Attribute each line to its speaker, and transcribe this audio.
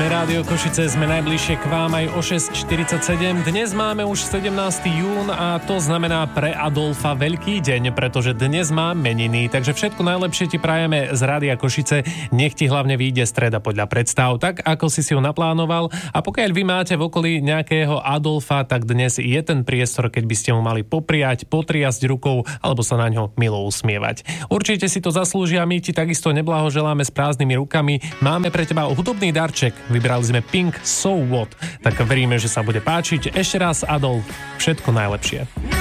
Speaker 1: Sme Rádio Košice, sme najbližšie k vám aj o 6:47. Dnes máme už 17. jún a to znamená pre Adolfa veľký deň, pretože dnes má meniny. Takže všetko najlepšie ti prajeme z Rádia Košice. Nech ti hlavne vyjde streda podľa predstav, tak ako si ju naplánoval. A pokiaľ vy máte v okolí nejakého Adolfa, tak dnes je ten priestor, keď by ste mu mali popriať, potriasť rukou alebo sa na ňo milo usmievať. Určite si to zaslúžia, my ti takisto neblahoželáme s prázdnymi rukami. Máme pre teba hudobný darček. Vybrali sme Pink So What. Tak veríme, že sa bude páčiť. Ešte raz, Adolf, všetko najlepšie.